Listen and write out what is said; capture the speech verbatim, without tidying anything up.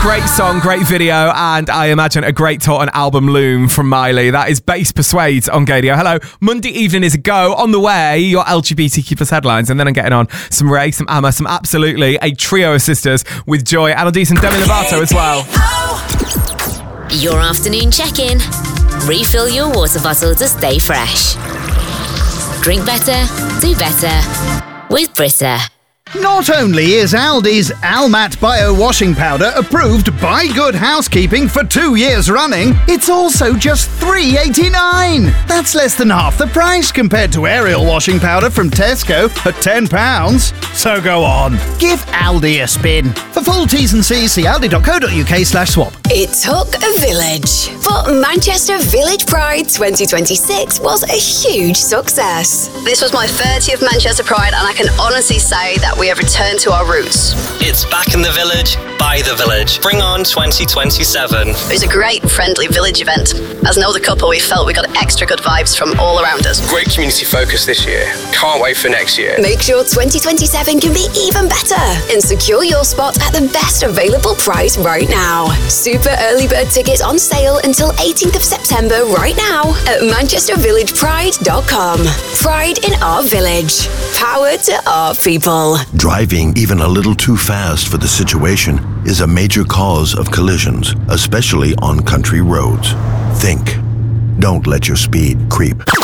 Great song, great video, and I imagine a great tour and album loom from Miley. That is Bass Persuades on Gadio. Hello, Monday evening is a go. On the way, your L G B T Q plus headlines, and then I'm getting on some Ray, some Amma, some Absolutely, a trio of sisters with Joy, and I'll do some Demi Lovato as well. Your afternoon check-in. Refill your water bottle to stay fresh. Drink better, do better with Brita. Not only is Aldi's Almat Bio Washing Powder approved by Good Housekeeping for two years running, it's also just three dollars and eighty-nine cents. That's less than half the price compared to Ariel Washing Powder from Tesco at ten pounds. So go on, give Aldi a spin. For full T's and C's, see aldi.co.uk slash swap. It took a village, but Manchester Village Pride twenty twenty-six was a huge success. This was my thirtieth Manchester Pride, and I can honestly say that we have returned to our roots. It's back in the village, by the village. Bring on twenty twenty-seven. It was a great, friendly village event. As an older couple, we felt we got extra good vibes from all around us. Great community focus this year. Can't wait for next year. Make sure twenty twenty-seven can be even better and secure your spot at the best available price right now. Super early bird tickets on sale until eighteenth of September right now at manchester village pride dot com. Pride in our village. Power to our people. Driving even a little too fast for the situation is a major cause of collisions, especially on country roads. Think. Don't let your speed creep.